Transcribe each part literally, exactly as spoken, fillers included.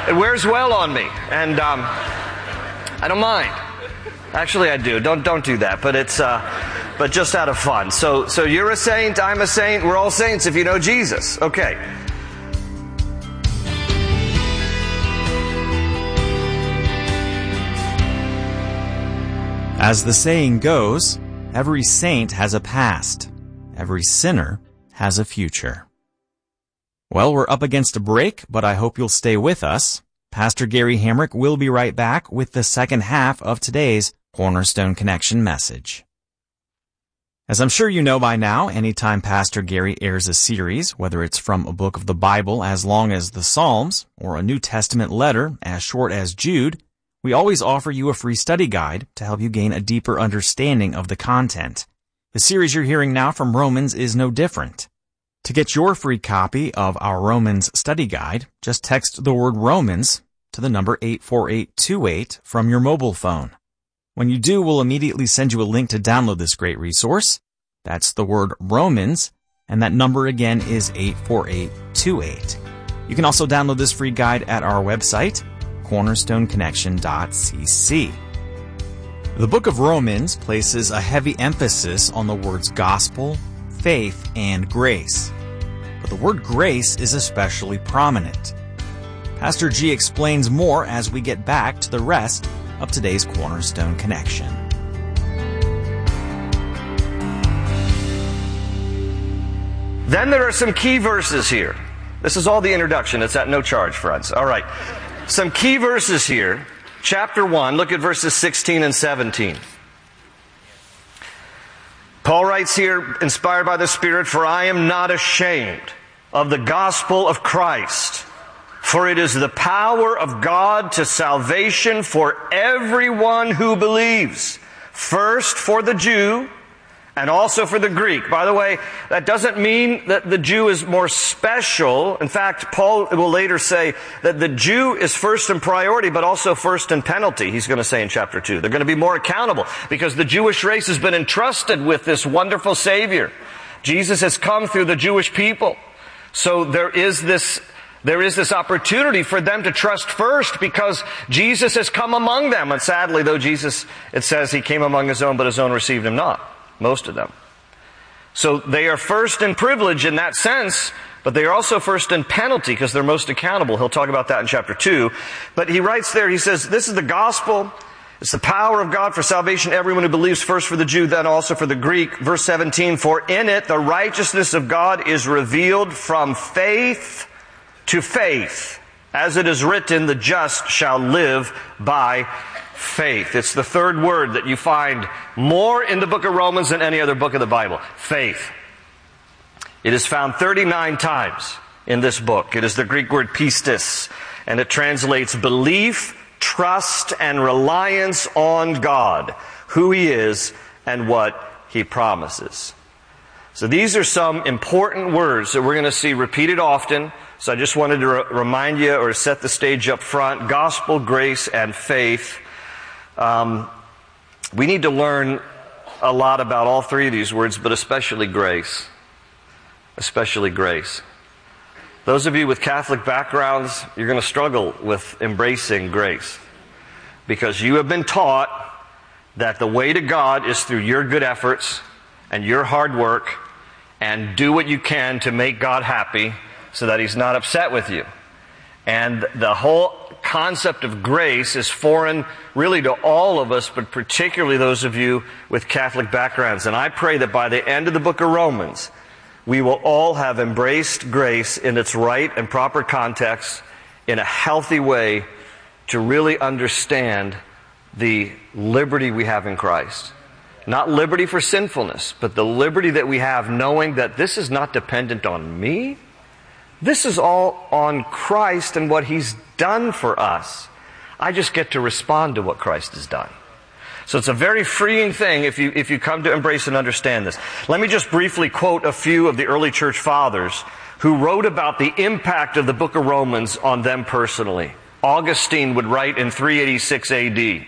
It wears well on me, and um, I don't mind. Actually, I do. Don't don't do that. But it's uh, but just out of fun. So so you're a saint. I'm a saint. We're all saints if you know Jesus. Okay. As the saying goes, every saint has a past. Every sinner has a future. Well, we're up against a break, but I hope you'll stay with us. Pastor Gary Hamrick will be right back with the second half of today's Cornerstone Connection message. As I'm sure you know by now, anytime Pastor Gary airs a series, whether it's from a book of the Bible as long as the Psalms, or a New Testament letter as short as Jude, we always offer you a free study guide to help you gain a deeper understanding of the content. The series you're hearing now from Romans is no different. To get your free copy of our Romans study guide, just text the word Romans to the number eight four eight two eight from your mobile phone. When you do, we'll immediately send you a link to download this great resource. That's the word Romans, and that number again is eight four eight two eight. You can also download this free guide at our website, cornerstone connection dot c c. The book of Romans places a heavy emphasis on the words gospel, faith, and grace. But the word grace is especially prominent. Pastor G explains more as we get back to the rest of today's Cornerstone Connection. Then there are some key verses here. This is all the introduction. It's at no charge, friends. All right. Some key verses here. Chapter one, look at verses sixteen and seventeen. Paul writes here, inspired by the Spirit, "For I am not ashamed of the gospel of Christ, for it is the power of God to salvation for everyone who believes, first for the Jew and also for the Greek." By the way, that doesn't mean that the Jew is more special. In fact, Paul will later say that the Jew is first in priority, but also first in penalty, he's going to say in chapter two. They're going to be more accountable because the Jewish race has been entrusted with this wonderful Savior. Jesus has come through the Jewish people. So there is this There is this opportunity for them to trust first because Jesus has come among them. And sadly, though, Jesus, it says he came among his own, but his own received him not. Most of them. So they are first in privilege in that sense, but they are also first in penalty because they're most accountable. He'll talk about that in chapter two. But he writes there, he says, this is the gospel. It's the power of God for salvation, everyone who believes, first for the Jew, then also for the Greek. Verse seventeen, "For in it the righteousness of God is revealed from faith to faith. As it is written, the just shall live by faith." It's the third word that you find more in the book of Romans than any other book of the Bible. Faith. It is found thirty-nine times in this book. It is the Greek word pistis, and it translates belief, trust, and reliance on God, who He is, and what He promises. So these are some important words that we're going to see repeated often. So I just wanted to re- remind you or set the stage up front. Gospel, grace, and faith. Um, we need to learn a lot about all three of these words, but especially grace. Especially grace. Those of you with Catholic backgrounds, you're going to struggle with embracing grace. Because you have been taught that the way to God is through your good efforts and your hard work, and do what you can to make God happy so that He's not upset with you. And the whole concept of grace is foreign really to all of us, but particularly those of you with Catholic backgrounds. And I pray that by the end of the book of Romans, we will all have embraced grace in its right and proper context in a healthy way to really understand the liberty we have in Christ. Not liberty for sinfulness, but the liberty that we have knowing that this is not dependent on me. This is all on Christ and what He's done for us. I just get to respond to what Christ has done. So it's a very freeing thing if you, if you come to embrace and understand this. Let me just briefly quote a few of the early church fathers who wrote about the impact of the book of Romans on them personally. Augustine would write in three eighty-six A D.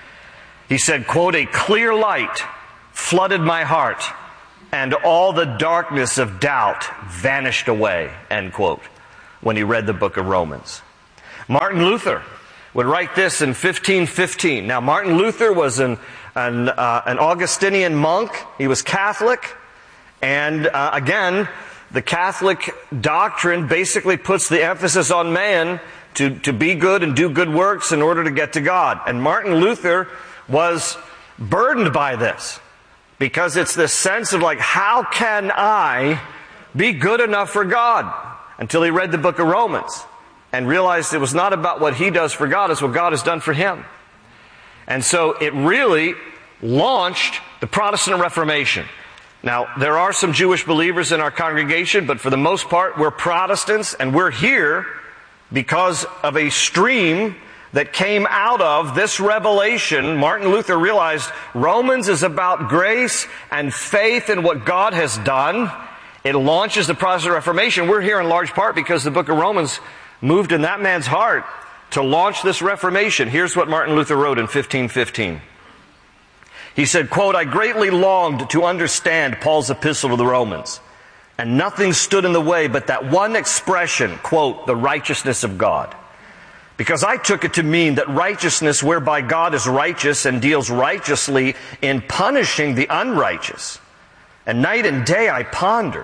He said, quote, "A clear light flooded my heart, and all the darkness of doubt vanished away," end quote, when he read the book of Romans. Martin Luther would write this in fifteen fifteen. Now, Martin Luther was an, an, uh, an Augustinian monk. He was Catholic. And uh, again, the Catholic doctrine basically puts the emphasis on man to, to be good and do good works in order to get to God. And Martin Luther was burdened by this, because it's this sense of like, how can I be good enough for God? Until he read the book of Romans and realized it was not about what he does for God, it's what God has done for him. And so it really launched the Protestant Reformation. Now, there are some Jewish believers in our congregation, but for the most part, we're Protestants, and we're here because of a stream that came out of this revelation. Martin Luther realized Romans is about grace and faith in what God has done. It launches the Protestant Reformation. We're here in large part because the book of Romans moved in that man's heart to launch this Reformation. Here's what Martin Luther wrote in fifteen fifteen. He said, quote, "I greatly longed to understand Paul's epistle to the Romans, and nothing stood in the way but that one expression, quote, the righteousness of God. Because I took it to mean that righteousness whereby God is righteous and deals righteously in punishing the unrighteous. And night and day I pondered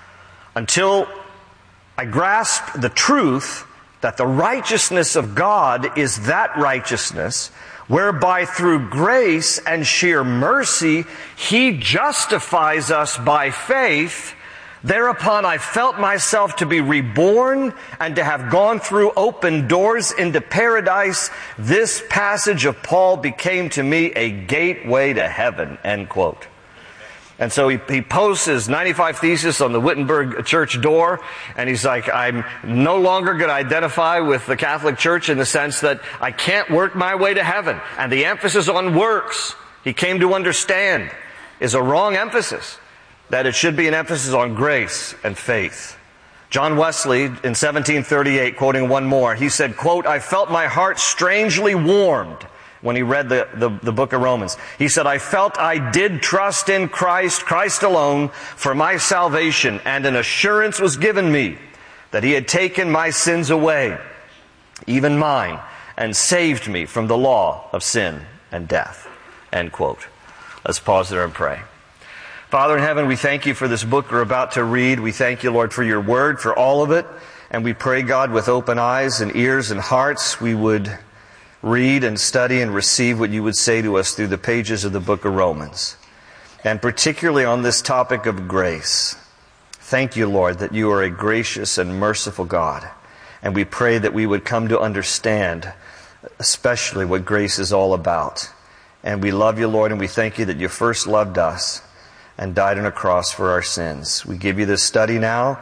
until I grasped the truth that the righteousness of God is that righteousness whereby through grace and sheer mercy He justifies us by faith. Thereupon I felt myself to be reborn and to have gone through open doors into paradise. This passage of Paul became to me a gateway to heaven," end quote. And so he, he posts his ninety-five Thesis on the Wittenberg church door, and he's like, I'm no longer going to identify with the Catholic Church in the sense that I can't work my way to heaven. And the emphasis on works, he came to understand, is a wrong emphasis, that it should be an emphasis on grace and faith. John Wesley, in seventeen thirty-eight, quoting one more, he said, quote, "I felt my heart strangely warmed when he read the, the, the book of Romans. He said, I felt I did trust in Christ, Christ alone, for my salvation, and an assurance was given me that He had taken my sins away, even mine, and saved me from the law of sin and death," end quote. Let's pause there and pray. Father in heaven, we thank You for this book we're about to read. We thank You, Lord, for Your word, for all of it. And we pray, God, with open eyes and ears and hearts, we would read and study and receive what You would say to us through the pages of the book of Romans. And particularly on this topic of grace. Thank You, Lord, that You are a gracious and merciful God. And we pray that we would come to understand especially what grace is all about. And we love You, Lord, and we thank You that You first loved us and died on a cross for our sins. We give You this study now.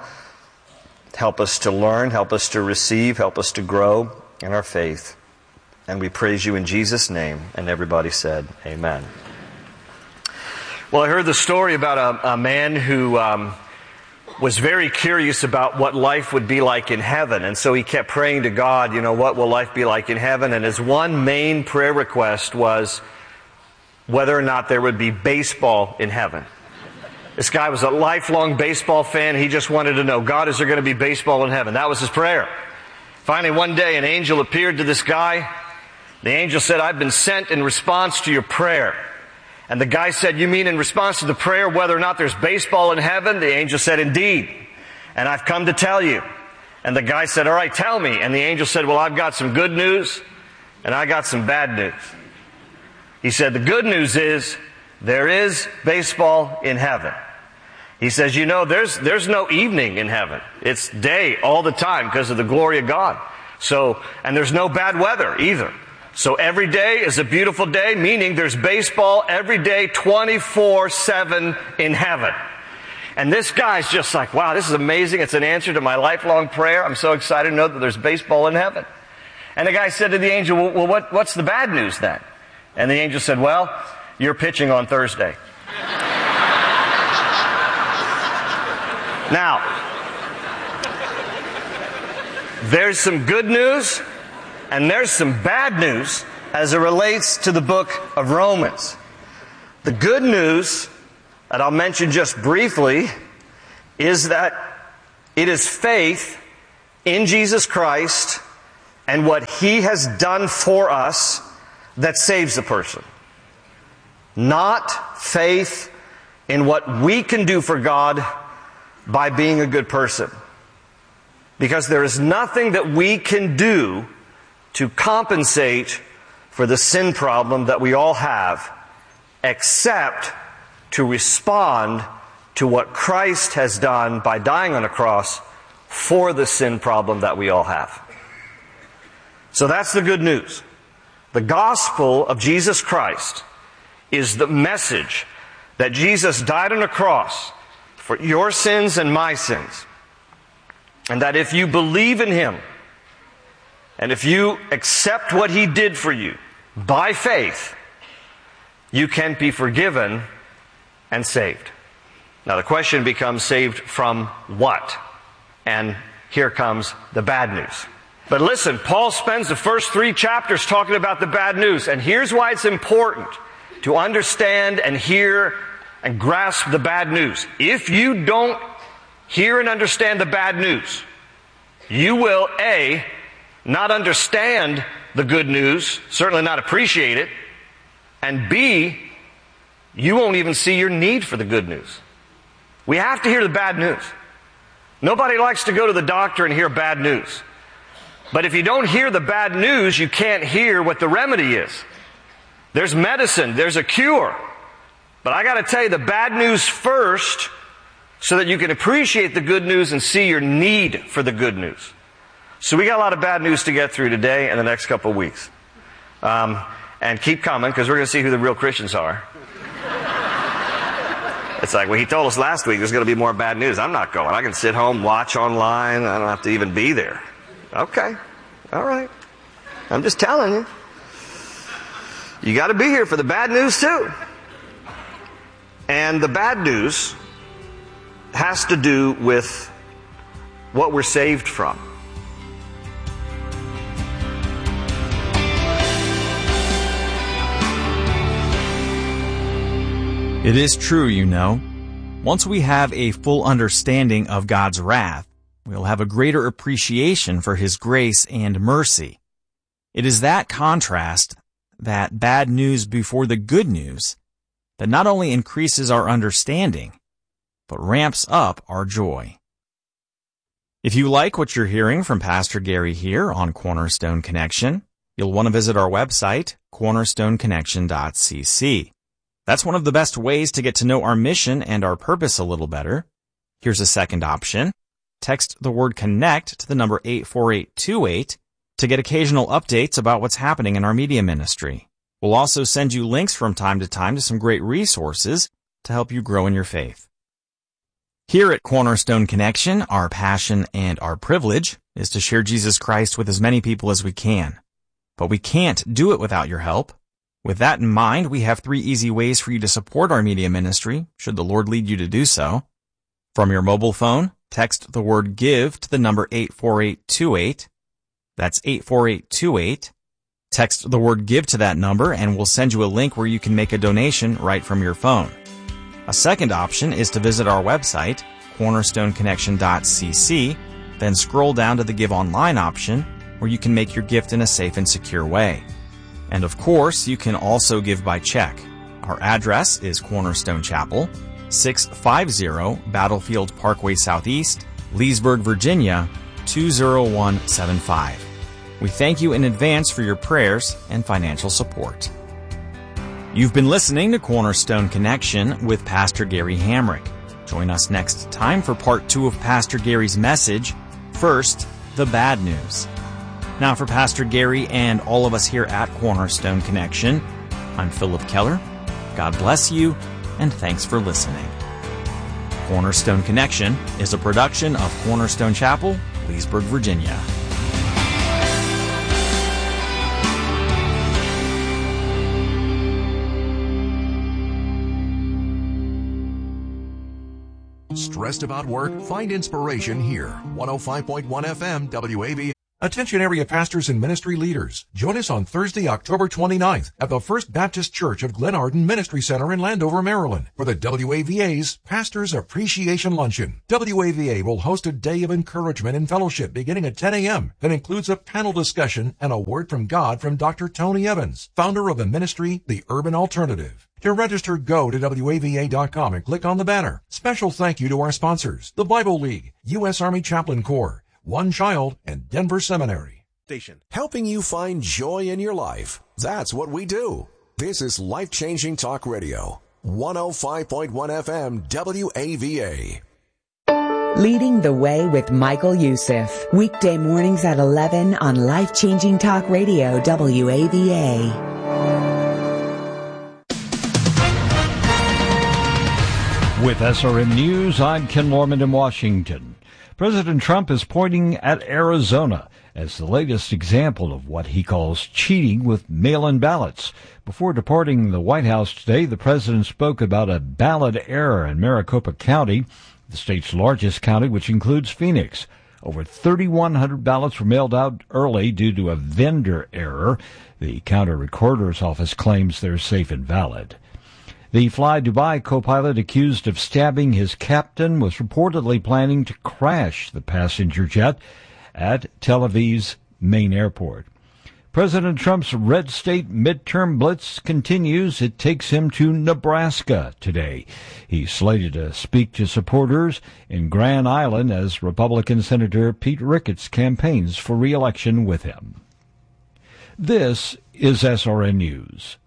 Help us to learn, help us to receive, help us to grow in our faith. And we praise You in Jesus' name. And everybody said, amen. Well, I heard the story about a, a man who um, was very curious about what life would be like in heaven. And so he kept praying to God, you know, what will life be like in heaven? And his one main prayer request was whether or not there would be baseball in heaven. This guy was a lifelong baseball fan. He just wanted to know, God, is there going to be baseball in heaven? That was his prayer. Finally, one day, an angel appeared to this guy. The angel said, I've been sent in response to your prayer. And the guy said, you mean in response to the prayer whether or not there's baseball in heaven? The angel said, indeed. And I've come to tell you. And the guy said, all right, tell me. And the angel said, well, I've got some good news and I got some bad news. He said, the good news is there is baseball in heaven. He says, you know, there's, there's no evening in heaven. It's day all the time because of the glory of God. So, and there's no bad weather either. So every day is a beautiful day, meaning there's baseball every day, twenty-four seven in heaven. And this guy's just like, wow, this is amazing. It's an answer to my lifelong prayer. I'm so excited to know that there's baseball in heaven. And the guy said to the angel, well, well what, what's the bad news then? And the angel said, well, you're pitching on Thursday. Now, there's some good news and there's some bad news as it relates to the book of Romans. The good news that I'll mention just briefly is that it is faith in Jesus Christ and what He has done for us that saves a person. Not faith in what we can do for God by being a good person. Because there is nothing that we can do to compensate for the sin problem that we all have, except to respond to what Christ has done by dying on a cross for the sin problem that we all have. So that's the good news. The gospel of Jesus Christ is the message that Jesus died on a cross for your sins and my sins. And that if you believe in Him, and if you accept what He did for you by faith, you can be forgiven and saved. Now the question becomes, saved from what? And here comes the bad news. But listen, Paul spends the first three chapters talking about the bad news. And here's why it's important to understand and hear and grasp the bad news. If you don't hear and understand the bad news, you will, A, not understand the good news, certainly not appreciate it, and B, you won't even see your need for the good news. We have to hear the bad news. Nobody likes to go to the doctor and hear bad news. But if you don't hear the bad news, you can't hear what the remedy is. There's medicine, there's a cure. But I got to tell you the bad news first so that you can appreciate the good news and see your need for the good news. So we got a lot of bad news to get through today and the next couple of weeks. Um, and keep coming, because we're going to see who the real Christians are. It's like, well, he told us last week there's going to be more bad news. I'm not going. I can sit home, watch online. I don't have to even be there. Okay. All right. I'm just telling you. You got to be here for the bad news too. And the bad news has to do with what we're saved from. It is true, you know. Once we have a full understanding of God's wrath, we'll have a greater appreciation for His grace and mercy. It is that contrast, that bad news before the good news, that not only increases our understanding, but ramps up our joy. If you like what you're hearing from Pastor Gary here on Cornerstone Connection, you'll want to visit our website, cornerstone connection dot c c. That's one of the best ways to get to know our mission and our purpose a little better. Here's a second option. Text the word CONNECT to the number eight four eight two eight to get occasional updates about what's happening in our media ministry. We'll also send you links from time to time to some great resources to help you grow in your faith. Here at Cornerstone Connection, our passion and our privilege is to share Jesus Christ with as many people as we can. But we can't do it without your help. With that in mind, we have three easy ways for you to support our media ministry, should the Lord lead you to do so. From your mobile phone, text the word GIVE to the number eight four eight two eight. That's eight four eight two eight. Text the word GIVE to that number and we'll send you a link where you can make a donation right from your phone. A second option is to visit our website, cornerstone connection dot c c, then scroll down to the Give Online option where you can make your gift in a safe and secure way. And of course, you can also give by check. Our address is Cornerstone Chapel, six fifty Battlefield Parkway Southeast, Leesburg, Virginia, two zero one seven five. We thank you in advance for your prayers and financial support. You've been listening to Cornerstone Connection with Pastor Gary Hamrick. Join us next time for part two of Pastor Gary's message. First, the bad news. Now for Pastor Gary and all of us here at Cornerstone Connection, I'm Philip Keller. God bless you, and thanks for listening. Cornerstone Connection is a production of Cornerstone Chapel, Leesburg, Virginia. Stressed about work? Find inspiration here. one oh five point one F M W A B Attention area pastors and ministry leaders. Join us on Thursday, October twenty-ninth at the First Baptist Church of Glen Arden Ministry Center in Landover, Maryland for the W A V A's Pastors Appreciation Luncheon. W A V A will host a day of encouragement and fellowship beginning at ten a.m. that includes a panel discussion and a word from God from Doctor Tony Evans, founder of the ministry, The Urban Alternative. To register, go to W A V A dot com and click on the banner. Special thank you to our sponsors, the Bible League, U S Army Chaplain Corps, One Child, and Denver Seminary. Station. Helping you find joy in your life. That's what we do. This is Life-Changing Talk Radio. one oh five point one F M W A V A. Leading the Way with Michael Youssef. Weekday mornings at eleven on Life-Changing Talk Radio W A V A. With S R N News, I'm Ken Lorman in Washington. President Trump is pointing at Arizona as the latest example of what he calls cheating with mail-in ballots. Before departing the White House today, the president spoke about a ballot error in Maricopa County, the state's largest county, which includes Phoenix. Over thirty-one hundred ballots were mailed out early due to a vendor error. The county recorder's office claims they're safe and valid. The Fly Dubai co-pilot accused of stabbing his captain was reportedly planning to crash the passenger jet at Tel Aviv's main airport. President Trump's red state midterm blitz continues. It takes him to Nebraska today. He's slated to speak to supporters in Grand Island as Republican Senator Pete Ricketts campaigns for re-election with him. This is S R N News.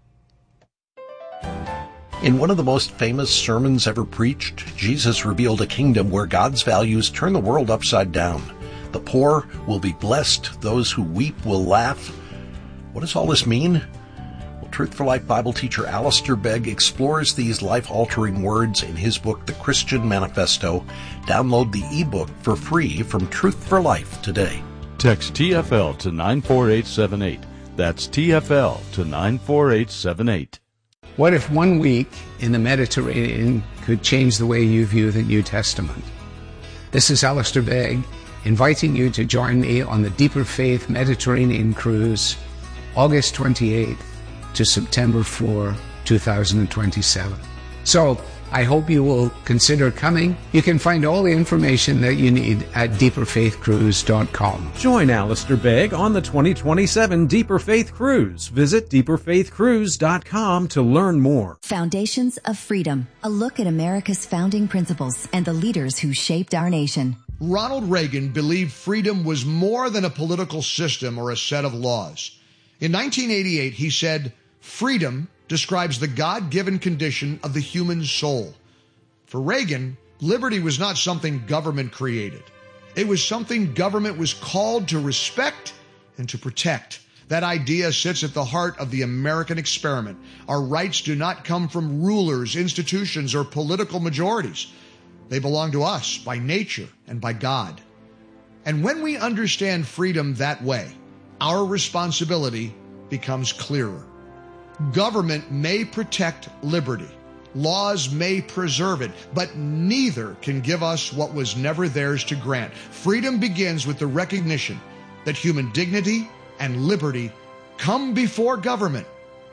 In one of the most famous sermons ever preached, Jesus revealed a kingdom where God's values turn the world upside down. The poor will be blessed, those who weep will laugh. What does all this mean? Well, Truth for Life Bible teacher Alistair Begg explores these life-altering words in his book, The Christian Manifesto. Download the ebook for free from Truth for Life today. Text T F L to nine four eight seven eight. That's T F L to nine four eight seven eight. What if one week in the Mediterranean could change the way you view the New Testament? This is Alistair Begg, inviting you to join me on the Deeper Faith Mediterranean Cruise, August twenty-eighth to September fourth, two thousand twenty-seven. So, I hope you will consider coming. You can find all the information that you need at deeper faith cruise dot com. Join Alistair Begg on the twenty twenty-seven Deeper Faith Cruise. Visit deeper faith cruise dot com to learn more. Foundations of Freedom, a look at America's founding principles and the leaders who shaped our nation. Ronald Reagan believed freedom was more than a political system or a set of laws. In nineteen eighty-eight, he said, "Freedom describes the God-given condition of the human soul." For Reagan, liberty was not something government created. It was something government was called to respect and to protect. That idea sits at the heart of the American experiment. Our rights do not come from rulers, institutions, or political majorities. They belong to us by nature and by God. And when we understand freedom that way, our responsibility becomes clearer. Government may protect liberty. Laws may preserve it, but neither can give us what was never theirs to grant. Freedom begins with the recognition that human dignity and liberty come before government,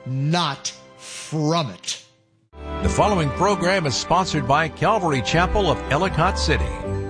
not from it. The following program is sponsored by Calvary Chapel of Ellicott City.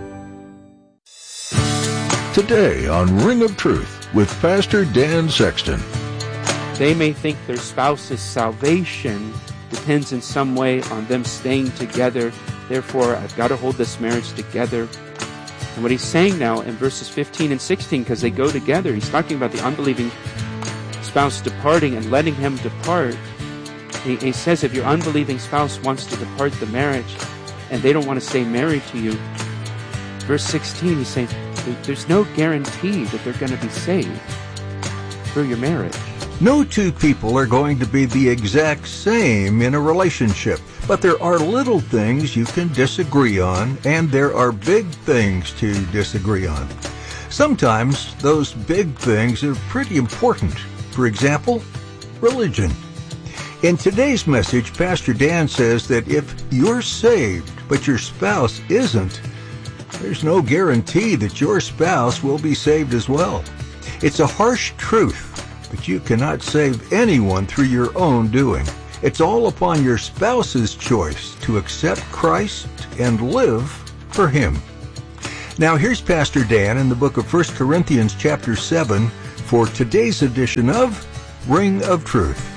Today on Ring of Truth with Pastor Dan Sexton. They may think their spouse's salvation depends in some way on them staying together. Therefore, I've got to hold this marriage together. And what he's saying now in verses fifteen and sixteen, because they go together, he's talking about the unbelieving spouse departing and letting him depart. He, he says if your unbelieving spouse wants to depart the marriage and they don't want to stay married to you, verse sixteen, he's saying there's no guarantee that they're going to be saved through your marriage. No two people are going to be the exact same in a relationship, but there are little things you can disagree on, and there are big things to disagree on. Sometimes those big things are pretty important. For example, religion. In today's message, Pastor Dan says that if you're saved, but your spouse isn't, there's no guarantee that your spouse will be saved as well. It's a harsh truth, but you cannot save anyone through your own doing. It's all upon your spouse's choice to accept Christ and live for Him. Now here's Pastor Dan in the book of First Corinthians chapter seven for today's edition of Ring of Truth.